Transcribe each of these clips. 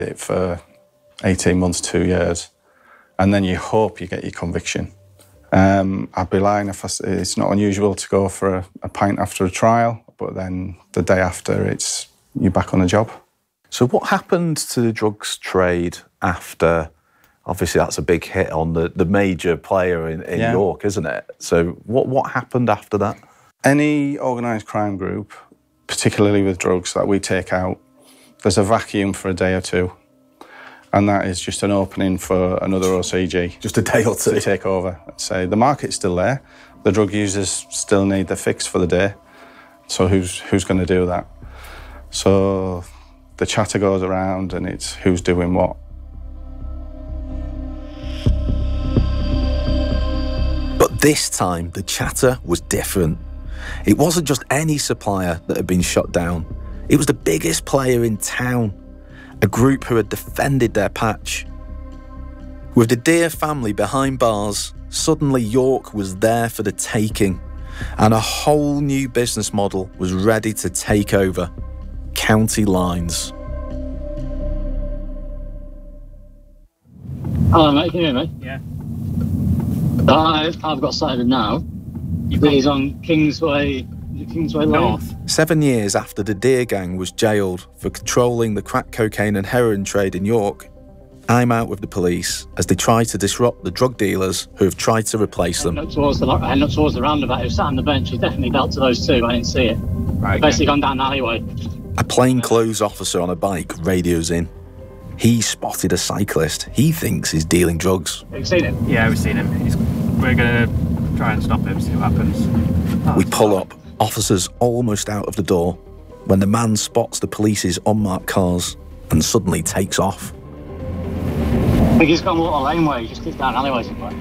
it for 18 months, 2 years, and then you hope you get your conviction. I'd be lying if it's not unusual to go for a pint after a trial, but then the day after, you're back on the job. So what happened to the drugs trade after? Obviously, that's a big hit on the major player in York, isn't it? So what happened after that? Any organised crime group, particularly with drugs that we take out, there's a vacuum for a day or two. And that is just an opening for another OCG. Just a day or two. To take over. Say, the market's still there. The drug users still need their fix for the day. So who's going to do that? So the chatter goes around and it's who's doing what. But this time, the chatter was different. It wasn't just any supplier that had been shut down. It was the biggest player in town, a group who had defended their patch. With the Deer family behind bars, suddenly York was there for the taking, and a whole new business model was ready to take over: County Lines. Hello, mate. Can you hear me? Yeah. I've got sighted now. He's on Kingsway Lane. North. 7 years after the Deer gang was jailed for controlling the crack cocaine and heroin trade in York, I'm out with the police as they try to disrupt the drug dealers who have tried to replace them. Heading up towards the roundabout. He was sat on the bench. He definitely dealt to those two. I didn't see it. Right. Basically gone down the alleyway. A plainclothes officer on a bike radios in. He spotted a cyclist he thinks is dealing drugs. Have you seen him? Yeah, we've seen him. We're going to try and stop him, see what happens. We pull up, officers almost out of the door, when the man spots the police's unmarked cars and suddenly takes off. I think he's gone Water Lane way. He just keeps down alleyways somewhere.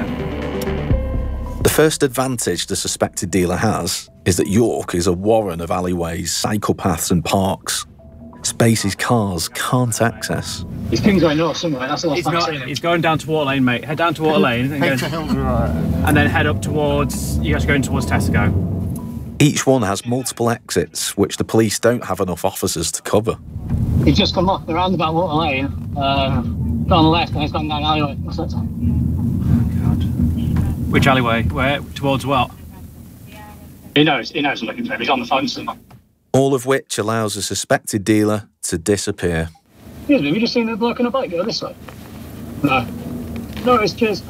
Yeah. The first advantage the suspected dealer has is that York is a warren of alleyways, cycle paths and parks. Spaces cars can't access. He's Kingsway North somewhere. That's the last time I've seen him. He's going down to Water Lane, mate. Head down to Water Lane and then head up towards... You guys are going towards Tesco. Each one has multiple exits, which the police don't have enough officers to cover. He's just come off the roundabout Water Lane, gone on the left, and he's gone down the alleyway. What's that? God. Which alleyway? Where? Towards what? He knows I'm looking for him. He's on the phone somewhere. All of which allows a suspected dealer to disappear. Excuse me, have you just seen the bloke on a bike go this way? No. No, it's cheers.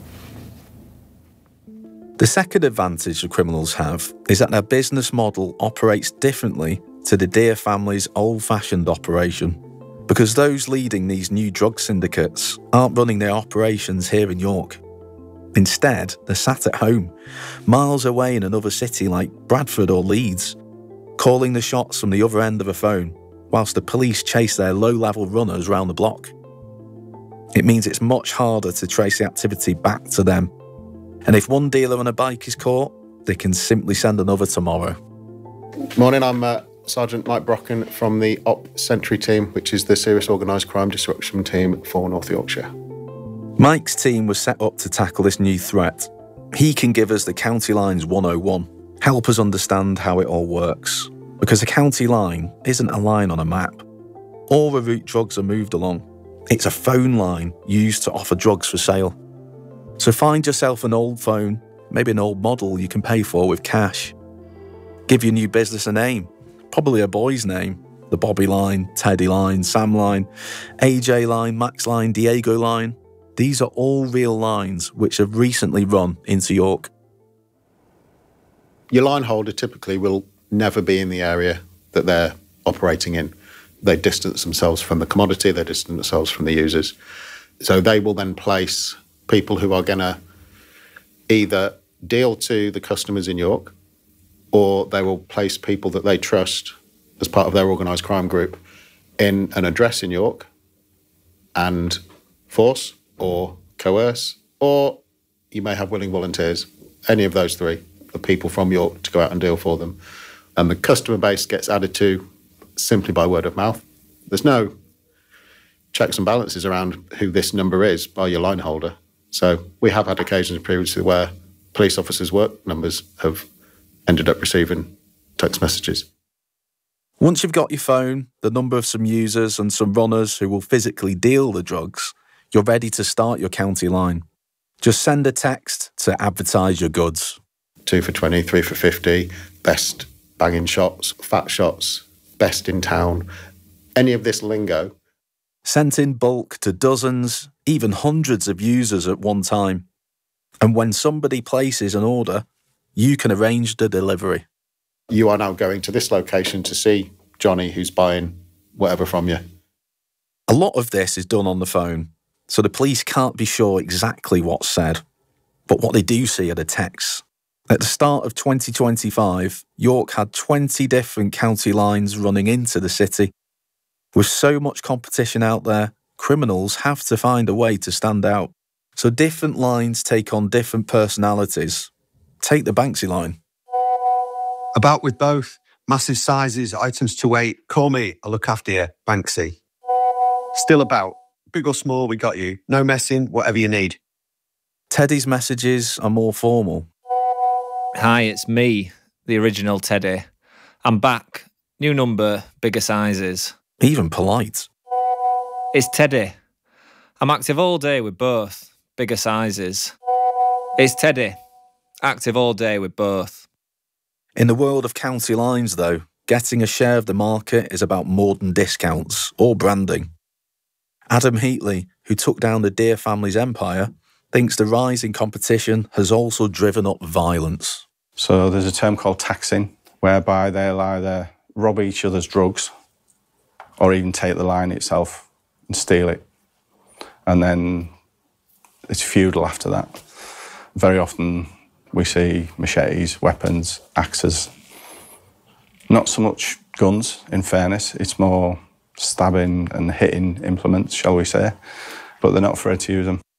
The second advantage the criminals have is that their business model operates differently to the Deer family's old-fashioned operation, because those leading these new drug syndicates aren't running their operations here in York. Instead, they're sat at home, miles away in another city like Bradford or Leeds, calling the shots from the other end of a phone, whilst the police chase their low-level runners round the block. It means it's much harder to trace the activity back to them. And if one dealer on a bike is caught, they can simply send another tomorrow. Morning, I'm Sergeant Mike Brocken from the Op Sentry team, which is the Serious Organised Crime Disruption team for North Yorkshire. Mike's team was set up to tackle this new threat. He can give us the County Lines 101, help us understand how it all works. Because a county line isn't a line on a map, or a route drugs are moved along. It's a phone line used to offer drugs for sale. So find yourself an old phone, maybe an old model you can pay for with cash. Give your new business a name, probably a boy's name. The Bobby line, Teddy line, Sam line, AJ line, Max line, Diego line. These are all real lines which have recently run into York. Your line holder typically will never be in the area that they're operating in. They distance themselves from the commodity, they distance themselves from the users. So they will then place people who are going to either deal to the customers in York, or they will place people that they trust as part of their organised crime group in an address in York and force or coerce, or you may have willing volunteers, any of those three, the people from York to go out and deal for them. And the customer base gets added to simply by word of mouth. There's no checks and balances around who this number is by your line holder. So we have had occasions previously where police officers' work numbers have ended up receiving text messages. Once you've got your phone, the number of some users and some runners who will physically deal the drugs, you're ready to start your county line. Just send a text to advertise your goods. 2 for 20, 3 for 50, best banging shots, fat shots, best in town, any of this lingo. Sent in bulk to dozens, even hundreds of users at one time. And when somebody places an order, you can arrange the delivery. You are now going to this location to see Johnny who's buying whatever from you. A lot of this is done on the phone, so the police can't be sure exactly what's said. But what they do see are the texts. At the start of 2025, York had 20 different county lines running into the city. With so much competition out there, criminals have to find a way to stand out. So different lines take on different personalities. Take the Banksy line. About with both. Massive sizes, items to weight. Call me, I'll look after you. Banksy. Still about. Big or small, we got you. No messing, whatever you need. Teddy's messages are more formal. Hi, it's me, the original Teddy. I'm back. New number, bigger sizes. Even polite. It's Teddy. I'm active all day with both, bigger sizes. It's Teddy. Active all day with both. In the world of county lines, though, getting a share of the market is about more than discounts or branding. Adam Heatley, who took down the Deer family's empire, thinks the rise in competition has also driven up violence. So there's a term called taxing, whereby they'll either rob each other's drugs or even take the line itself and steal it. And then it's feudal after that. Very often we see machetes, weapons, axes. Not so much guns, in fairness. It's more stabbing and hitting implements, shall we say. But they're not afraid to use them.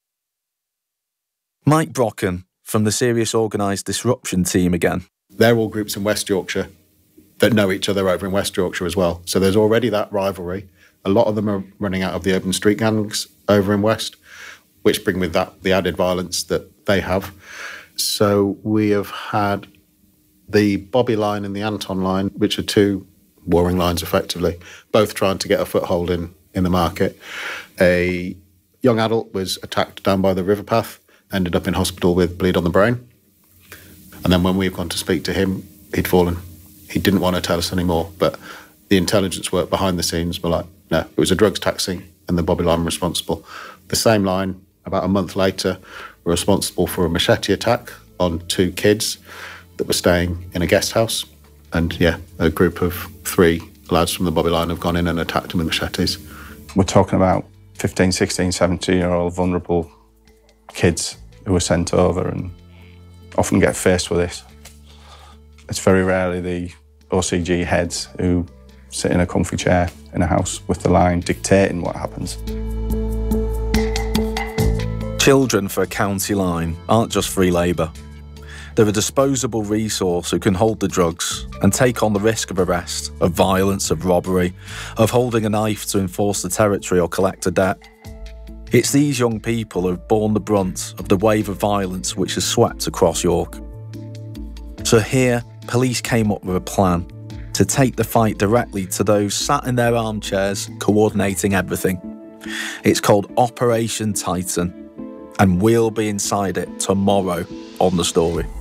Mike Brocken from the Serious Organised Disruption team again. They're all groups in West Yorkshire that know each other over in West Yorkshire as well. So there's already that rivalry. A lot of them are running out of the urban street gangs over in West, which bring with that the added violence that they have. So we have had the Bobby line and the Anton line, which are two warring lines effectively, both trying to get a foothold in the market. A young adult was attacked down by the river path, ended up in hospital with bleed on the brain. And then when we've gone to speak to him, he'd fallen. He didn't want to tell us anymore, but the intelligence work behind the scenes were like, no, it was a drugs taxi and the Bobby line were responsible. The same line, about a month later, were responsible for a machete attack on 2 kids that were staying in a guest house. And yeah, a group of 3 lads from the Bobby line have gone in and attacked them with machetes. We're talking about 15, 16, 17-year-old vulnerable kids who are sent over and often get faced with this. It's very rarely the OCG heads who sit in a comfy chair in a house with the line dictating what happens. Children for a county line aren't just free labour. They're a disposable resource who can hold the drugs and take on the risk of arrest, of violence, of robbery, of holding a knife to enforce the territory or collect a debt. It's these young people who have borne the brunt of the wave of violence which has swept across York. So here, police came up with a plan to take the fight directly to those sat in their armchairs coordinating everything. It's called Operation Titan, and we'll be inside it tomorrow on The Story.